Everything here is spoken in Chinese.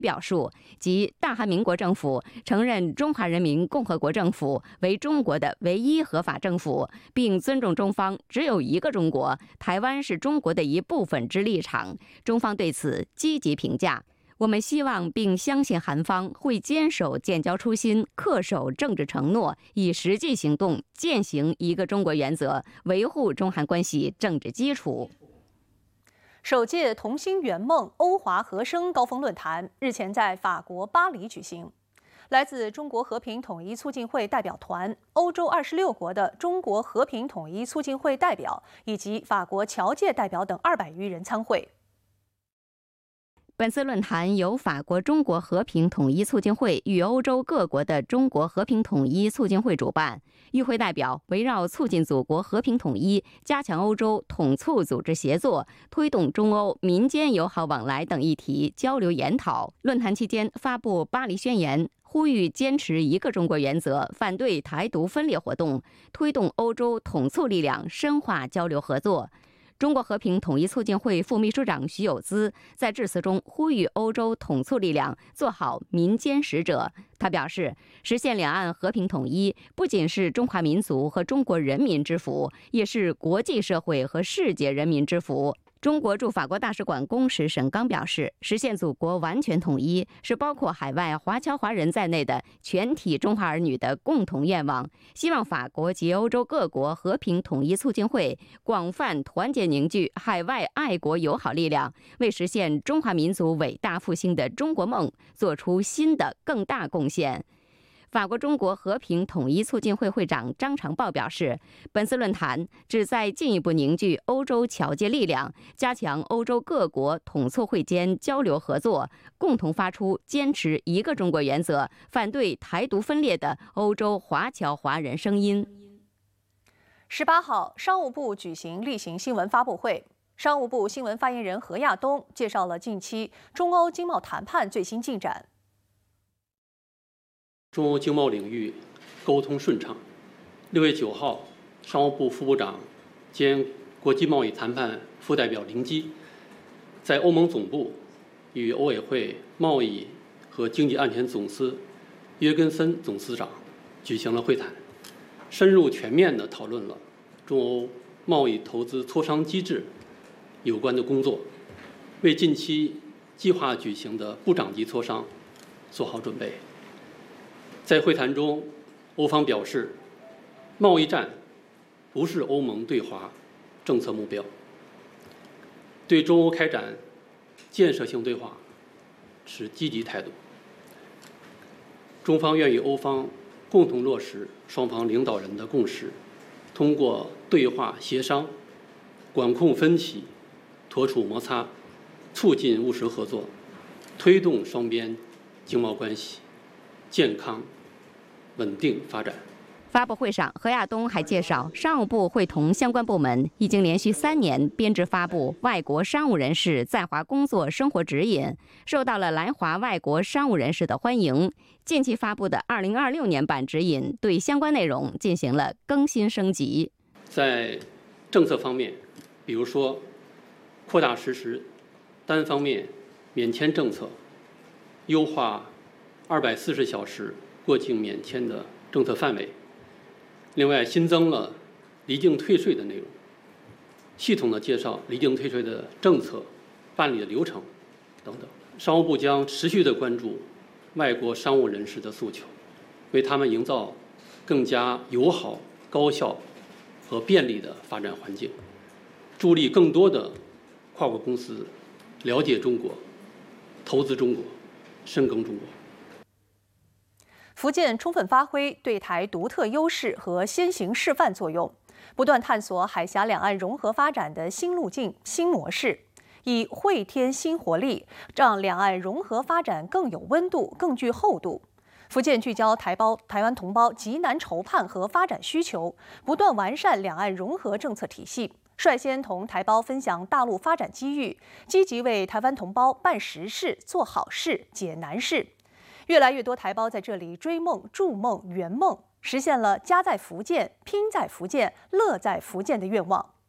表述，即大韩民国政府承认中华人民共和国政府为中国的唯一合法政府，并尊重中方只有一个中国，台湾是中国的一部分之立场。中方对此积极评价。我们希望并相信韩方会坚守建交初心，恪守政治承诺，以实际行动践行一个中国原则，维护中韩关系政治基础。 首届同心圆梦欧华和声高峰论坛日前在法国巴黎举行。来自中国和平统一促进会代表团、欧洲26国的中国和平统一促进会代表以及法国侨界代表等200余人参会。 本次论坛由法国中国和平统一促进会与欧洲各国的中国和平统一促进会主办。与会代表围绕促进祖国和平统一、加强欧洲统促组织协作、推动中欧民间友好往来等议题交流研讨。论坛期间发布巴黎宣言，呼吁坚持一个中国原则，反对台独分裂活动，推动欧洲统促力量深化交流合作。中国和平统一促进会副秘书长徐有滋在致辞中呼吁欧洲统促力量做好民间使者。他表示，实现两岸和平统一不仅是中华民族和中国人民之福，也是国际社会和世界人民之福。中国驻法国大使馆公使沈刚表示，实现祖国完全统一是包括海外华侨华人在内的全体中华儿女的共同愿望，希望法国及欧洲各国和平统一促进会广泛团结凝聚海外爱国友好力量，为实现中华民族伟大复兴的中国梦做出新的更大贡献。法国中国和平统一促进会会长张长豹表示，本次论坛旨在进一步凝聚欧洲侨界力量，加强欧洲各国统促会间交流合作，共同发出坚持一个中国原则、反对台独分裂的欧洲华侨华人声音。 18号，商务部举行例行新闻发布会，商务部新闻发言人何亚东介绍了近期中欧经贸谈判最新进展。 中欧经贸领域沟通顺畅。6月9号，商务部副部长兼国际贸易谈判副代表林基在欧盟总部与欧委会贸易和经济安全总司约根森总司长举行了会谈，深入全面地讨论了中欧贸易投资磋商机制有关的工作，为近期计划举行的部长级磋商做好准备。在会谈中，欧方表示，贸易战不是欧盟对华政策目标，对中欧开展建设性对话持积极态度。中方愿与欧方共同落实双方领导人的共识，通过对话协商，管控分歧，妥处摩擦，促进务实合作，推动双边经贸关系健康稳定发展。 发布会上，何亚东还介绍，商务部会同相关部门已经连续3年编制发布外国商务人士在华工作生活指引，受到了来华外国商务人士的欢迎。近期发布的2026年版指引对相关内容进行了更新升级。 在政策方面，比如说扩大实施单方面免签政策，优化240小时过境免签的政策范围。另外，新增了离境退税的内容，系统的介绍离境退税的政策、办理的流程等等。商务部将持续的关注外国商务人士的诉求，为他们营造更加友好、高效和便利的发展环境，助力更多的跨国公司了解中国、投资中国、深耕中国。 福建充分发挥对台独特优势和先行示范作用，不断探索海峡两岸融合发展的新路径、新模式，以汇添新活力，让两岸融合发展更有温度、更具厚度。福建聚焦台湾同胞急难愁盼和发展需求，不断完善两岸融合政策体系，率先同台胞分享大陆发展机遇，积极为台湾同胞办实事、做好事、解难事。越来越多台胞在这里追梦、筑梦、圆梦，实现了家在福建、拼在福建、乐在福建的愿望。